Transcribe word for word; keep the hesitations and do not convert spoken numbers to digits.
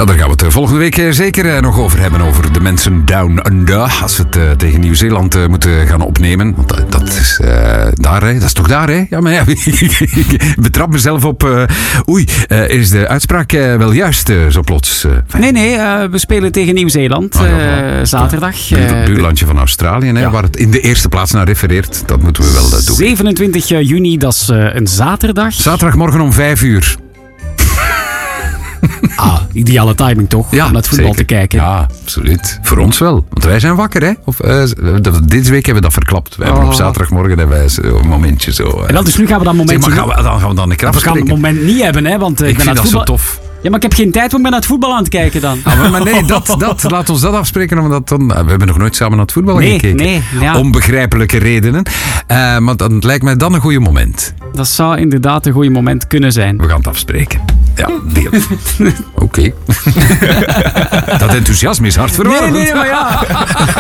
daar gaan we het volgende week zeker nog over hebben. Over de mensen down under. Als we het uh, tegen Nieuw-Zeeland uh, moeten gaan opnemen. Want dat, dat is uh, daar, hè? Dat is toch daar, hè? Ja, maar ja, ik betrap mezelf op... Uh, oei, uh, is de uitspraak uh, wel juist uh, zo plots? Uh, nee, nee, uh, we spelen tegen Nieuw-Zeeland. Uh, uh, zaterdag. Uh, Buur, buurlandje van Australië, hè, ja. Waar het in de eerste plaats naar refereert. Dat moeten we wel uh, doen. zevenentwintig juni, dat is uh, een zaterdag. Zaterdagmorgen om vijf uur. Ah, ideale timing toch? Ja, om naar het voetbal zeker. te kijken. Ja, absoluut. Voor ons wel. Want wij zijn wakker, hè? Of, uh, deze week hebben we dat verklapt. Wij oh. hebben op zaterdagmorgen hebben wij een momentje zo. Uh. En dan, dus nu gaan we dat moment... Zeg, maar gaan we, dan gaan we dan een kracht We gaan het moment niet hebben, hè? Want uh, ik ik ben vind dat voetbal... zo tof. Ja, maar ik heb geen tijd, want ik ben naar het voetbal aan het kijken dan. Ah, maar, maar nee, dat, dat, laat ons dat afspreken. Omdat dan, we hebben nog nooit samen naar het voetbal nee, gekeken. Nee, ja. Onbegrijpelijke redenen. Uh, maar dat lijkt mij dan een goeie moment. Dat zou inderdaad een goeie moment kunnen zijn. We gaan het afspreken. Ja, deal. Oké. Okay. Dat enthousiasme is hard verwarmd. Nee, nee, maar ja.